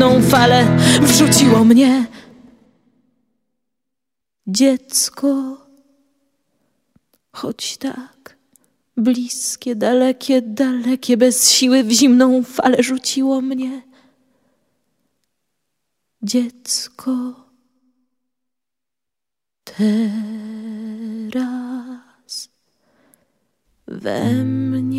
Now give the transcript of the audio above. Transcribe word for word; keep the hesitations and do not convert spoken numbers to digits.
zimną falę wrzuciło mnie. Dziecko, choć tak bliskie, dalekie, dalekie, bez siły w zimną falę rzuciło mnie. Dziecko, teraz we mnie.